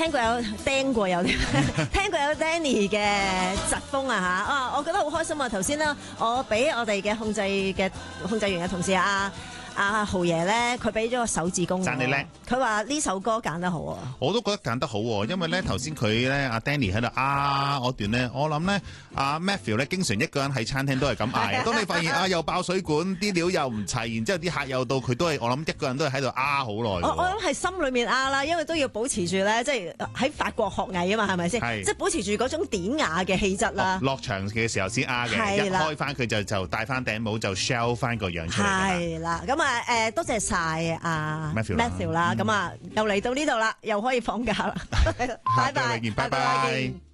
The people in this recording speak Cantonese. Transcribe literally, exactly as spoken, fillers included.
聽過有釘過有聽過有 Danny 嘅疾風啊嚇啊！我覺得好開心啊！頭先啦，我俾我哋嘅控制嘅控制員嘅同事啊。阿豪爺咧，佢俾咗個手指公， 讚你叻。 佢話呢首歌揀得好啊， 我都覺得揀得好喎，因為咧頭先佢咧阿 Danny 喺度啊嗰段咧，我諗咧阿 Matthew 咧經常一個人喺餐廳都係咁嗌。當你發現啊又爆水管，啲料又唔齊，然之後啲客又到，佢都係我諗一個人都係喺度啊好耐。 我我諗係心裏面啊啦，因為都要保持住咧，即係喺法國學藝啊嘛，係咪先？即係保持住嗰種典雅嘅氣質啦。 落場嘅時候先啊嘅，一開翻佢就就戴翻頂帽就 show 翻個樣出嚟。 係啦，咁啊誒多謝晒阿 Matthew 啦，咁啊又嚟到呢度啦，又可以放假啦，拜拜， 拜拜。